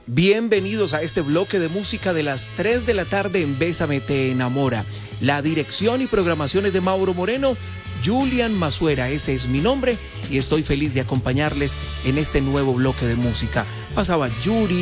Bienvenidos a este bloque de música de las 3 de la tarde en Bésame Te Enamora. La dirección y programaciones de Mauro Moreno, Julian Masuera, ese es mi nombre y estoy feliz de acompañarles en este nuevo bloque de música. Pasaba Yuri,